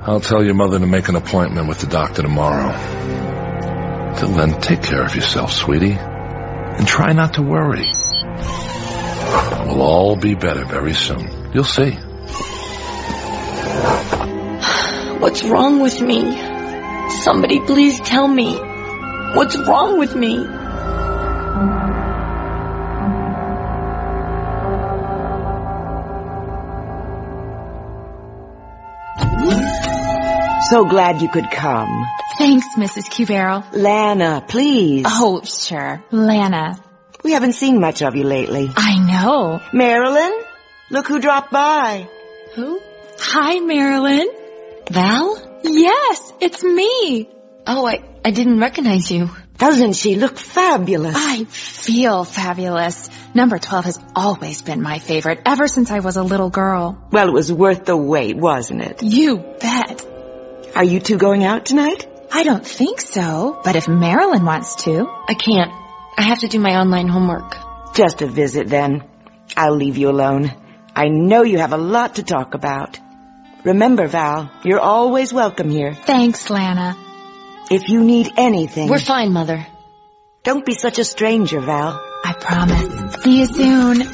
I'll tell your mother to make an appointment with the doctor tomorrow. Till then, take care of yourself, sweetie. And try not to worry. We'll all be better very soon. You'll see. What's wrong with me? Somebody please tell me. What's wrong with me? So glad you could come. Thanks, Mrs. Cubero. Lana, please. Oh, sure. Lana. We haven't seen much of you lately. I know. Marilyn, look who dropped by. Who? Hi, Marilyn. Val? Yes, it's me. Oh, I didn't recognize you. Doesn't she look fabulous? I feel fabulous. Number 12 has always been my favorite, ever since I was a little girl. Well, it was worth the wait, wasn't it? You bet. Are you two going out tonight? I don't think so, but if Marilyn wants to. I can't. I have to do my online homework. Just a visit, then. I'll leave you alone. I know you have a lot to talk about. Remember, Val, you're always welcome here. Thanks, Lana. If you need anything... We're fine, Mother. Don't be such a stranger, Val. I promise. See you soon.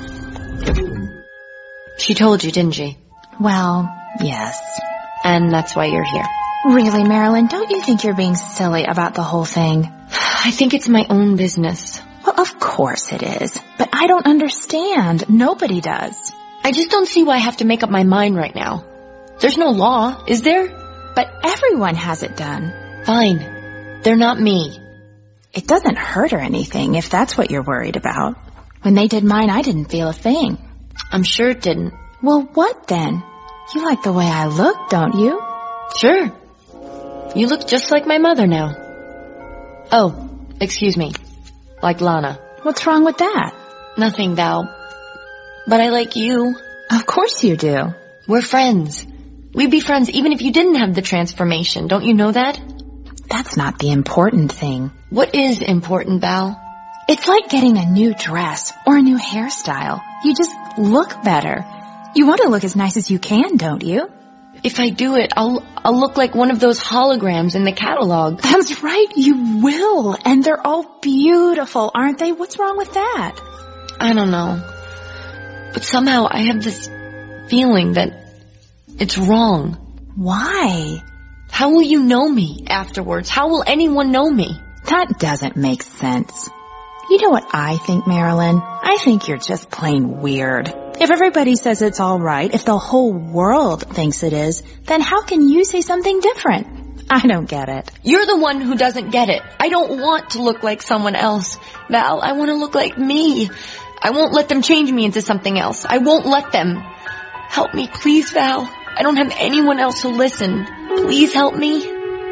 She told you, didn't she? Well, yes. And that's why you're here. Really, Marilyn, don't you think you're being silly about the whole thing? I think it's my own business. Well, of course it is. But I don't understand. Nobody does. I just don't see why I have to make up my mind right now. There's no law, is there? But everyone has it done. Fine. They're not me. It doesn't hurt or anything if that's what you're worried about. When they did mine, I didn't feel a thing. I'm sure it didn't. Well, what then? You like the way I look, don't you? Sure. You look just like my mother now. Oh, excuse me. Like Lana. What's wrong with that? Nothing, Val. But I like you. Of course you do. We're friends. We'd be friends even if you didn't have the transformation. Don't you know that? That's not the important thing. What is important, Val? It's like getting a new dress or a new hairstyle. You just look better. You want to look as nice as you can, don't you? If I do it, I'll look like one of those holograms in the catalog. That's right, you will. And they're all beautiful, aren't they? What's wrong with that? I don't know. But somehow I have this feeling that it's wrong. Why? How will you know me afterwards? How will anyone know me? That doesn't make sense. You know what I think, Marilyn? I think you're just plain weird. If everybody says it's all right, if the whole world thinks it is, then how can you say something different? I don't get it. You're the one who doesn't get it. I don't want to look like someone else. Val, I want to look like me. I won't let them change me into something else. I won't let them. Help me, please, Val. I don't have anyone else to listen. Please help me.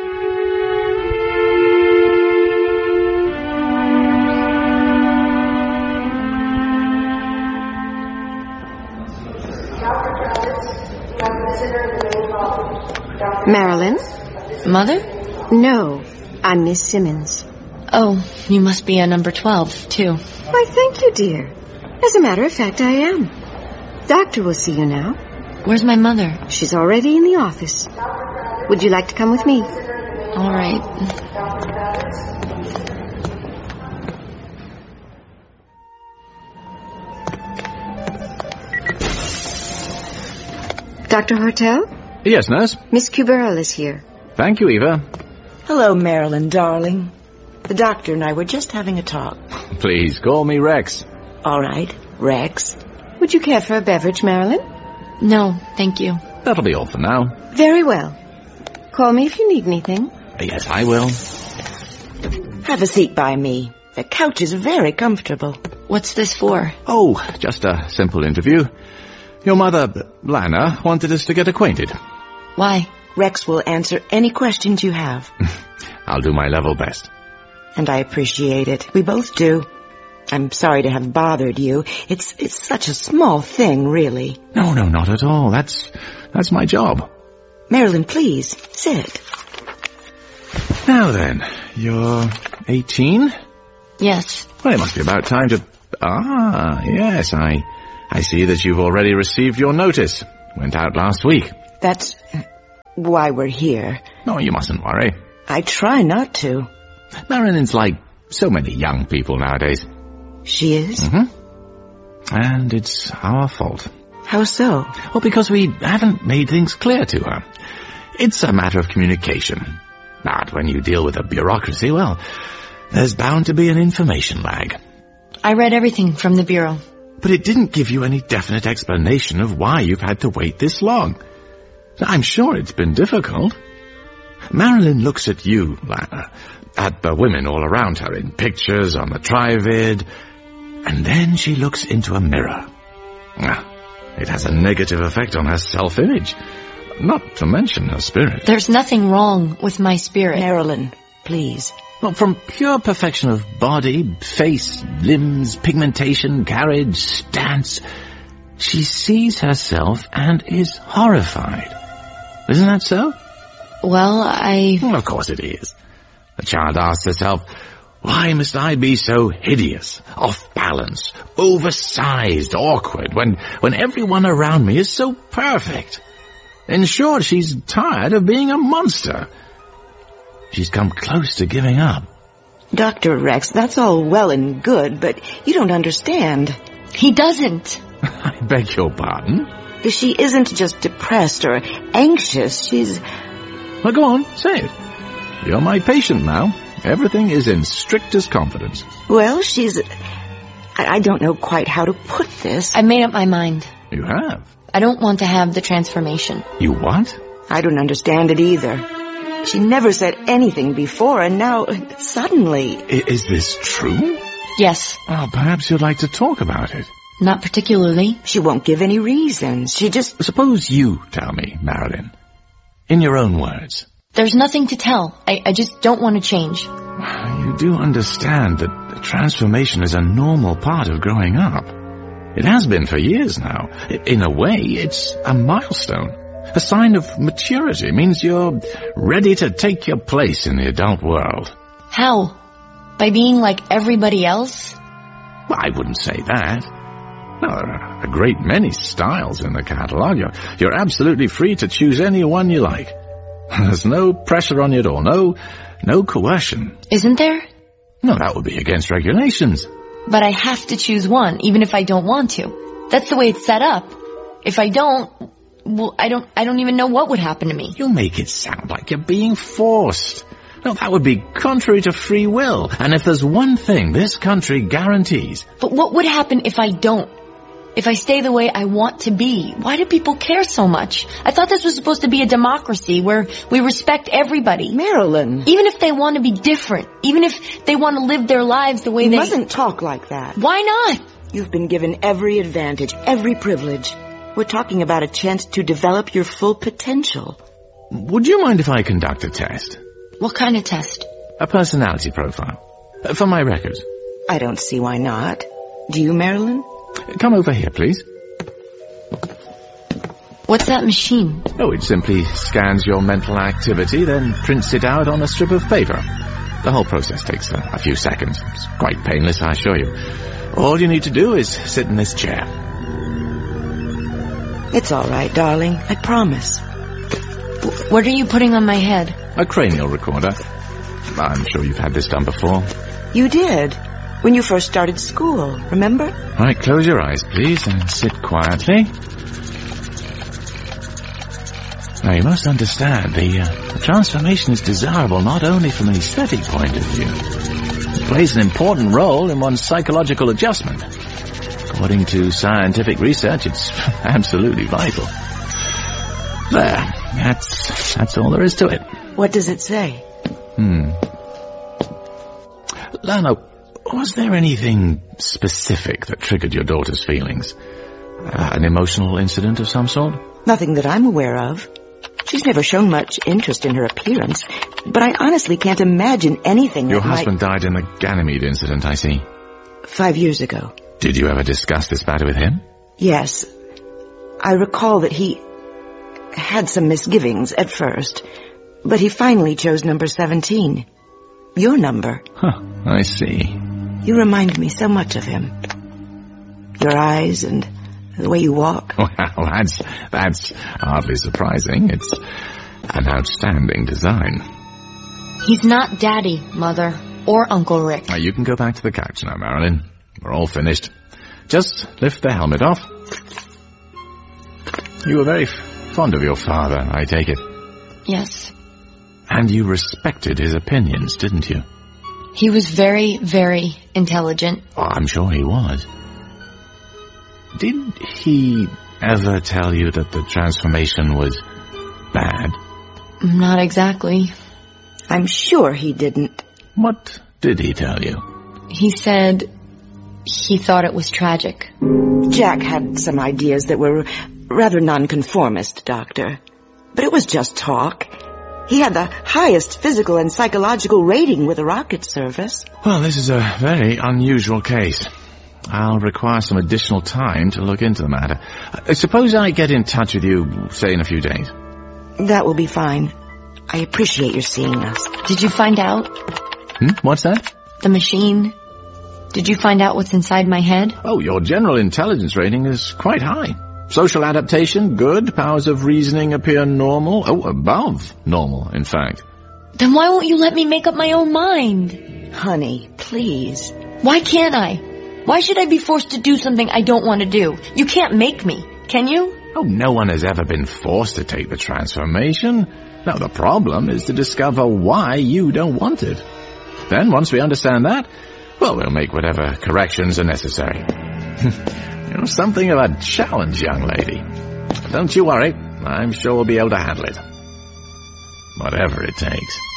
Marilyn? Mother? No, I'm Miss Simmons. Oh, you must be a number 12, too. Why, thank you, dear. As a matter of fact, I am. Doctor will see you now. Where's my mother? She's already in the office. Would you like to come with me? All right. Dr. Hortel? Yes, nurse? Miss Cuberl is here. Thank you, Eva. Hello, Marilyn, darling. The doctor and I were just having a talk. Please, call me Rex. All right, Rex. Would you care for a beverage, Marilyn? No, thank you. That'll be all for now. Very well. Call me if you need anything. Yes, I will. Have a seat by me. The couch is very comfortable. What's this for? Oh, just a simple interview. Your mother, Lana, wanted us to get acquainted. Why? Rex will answer any questions you have. I'll do my level best. And I appreciate it. We both do. I'm sorry to have bothered you. It's such a small thing, really. No, not at all. That's my job. Marilyn, please, sit. Now then, you're 18? Yes. Well, it must be about time to... Ah, yes, I see that you've already received your notice. Went out last week. That's why we're here. No, you mustn't worry. I try not to. Marilyn's like so many young people nowadays. She is? Mm-hmm. And it's our fault. How so? Well, because we haven't made things clear to her. It's a matter of communication. But when you deal with a bureaucracy, well, there's bound to be an information lag. I read everything from the Bureau. But it didn't give you any definite explanation of why you've had to wait this long. I'm sure it's been difficult. Marilyn looks at you, Lana, at the women all around her in pictures on the Trivid, and then she looks into a mirror. It has a negative effect on her self-image, not to mention her spirit. There's nothing wrong with my spirit. Marilyn, please. Well, from pure perfection of body, face, limbs, pigmentation, carriage, stance, she sees herself and is horrified. Isn't that so? Well, Well, of course it is. The child asks herself, why must I be so hideous, off balance, oversized, awkward, when everyone around me is so perfect? In short, she's tired of being a monster. She's come close to giving up. Dr. Rex, that's all well and good, but you don't understand. he doesn't. I beg your pardon? She isn't just depressed or anxious, she's... Well, go on, say it. You're my patient now. Everything is in strictest confidence. Well, she's... I don't know quite how to put this. I made up my mind. You have? I don't want to have the transformation. You what? I don't understand it either. She never said anything before, and now, suddenly... Is this true? Yes. Well, perhaps you'd like to talk about it. Not particularly. She won't give any reasons. She just... Suppose you tell me, Marilyn. In your own words. There's nothing to tell. I just don't want to change. You do understand that transformation is a normal part of growing up. It has been for years now. In a way, it's a milestone. A sign of maturity. It means you're ready to take your place in the adult world. How? By being like everybody else? Well, I wouldn't say that. No, there are a great many styles in the catalogue. You're absolutely free to choose any one you like. There's no pressure on you at all. No coercion. Isn't there? No, that would be against regulations. But I have to choose one, even if I don't want to. That's the way it's set up. If I don't, well, I don't even know what would happen to me. You make it sound like you're being forced. No, that would be contrary to free will. And if there's one thing this country guarantees... But what would happen if I don't? If I stay the way I want to be? Why do people care so much? I thought this was supposed to be a democracy where we respect everybody. Marilyn! Even if they want to be different. Even if they want to live their lives the way You they... mustn't talk like that. Why not? You've been given every advantage, every privilege. We're talking about a chance to develop your full potential. Would you mind if I conduct a test? What kind of test? A personality profile. For my records. I don't see why not. Do you, Marilyn? Come over here, please. What's that machine? Oh, it simply scans your mental activity, then prints it out on a strip of paper. The whole process takes a few seconds. It's quite painless, I assure you. All you need to do is sit in this chair. It's all right, darling. I promise. What are you putting on my head? A cranial recorder. I'm sure you've had this done before. You did. When you first started school, remember? All right, close your eyes, please, and sit quietly. Now, you must understand, the transformation is desirable not only from an aesthetic point of view. It plays an important role in one's psychological adjustment. According to scientific research, it's absolutely vital. There, that's all there is to it. What does it say? Lana, was there anything specific that triggered your daughter's feelings? An emotional incident of some sort? Nothing that I'm aware of. She's never shown much interest in her appearance, but I honestly can't imagine anything Your that husband died in the Ganymede incident, I see. 5 years ago. Did you ever discuss this matter with him? Yes. I recall that he had some misgivings at first, but he finally chose number 17. Your number. Huh, I see. You remind me so much of him. Your eyes and the way you walk. Well, that's hardly surprising. An outstanding design. He's not Daddy, Mother, or Uncle Rick. Now, you can go back to the couch now, Marilyn. We're all finished. Just lift the helmet off. You were very fond of your father, I take it. Yes. And you respected his opinions, didn't you? He was very, very intelligent. Oh, I'm sure he was. Did he ever tell you that the transformation was bad? Not exactly. I'm sure he didn't. What did he tell you? He said he thought it was tragic. Jack had some ideas that were rather nonconformist, Doctor. But it was just talk. He had the highest physical and psychological rating with the rocket service. Well, this is a very unusual case. I'll require some additional time to look into the matter. Suppose I get in touch with you, say, in a few days. That will be fine. I appreciate your seeing us. Did you find out? What's that? The machine. Did you find out what's inside my head? Oh, your general intelligence rating is quite high. Social adaptation, good. Powers of reasoning appear normal. Oh, above normal, in fact. Then why won't you let me make up my own mind? Honey, please. Why can't I? Why should I be forced to do something I don't want to do? You can't make me, can you? Oh, no one has ever been forced to take the transformation. Now, the problem is to discover why you don't want it. Then, once we understand that, well, we'll make whatever corrections are necessary. You're something of a challenge, young lady. Don't you worry. I'm sure we'll be able to handle it. Whatever it takes.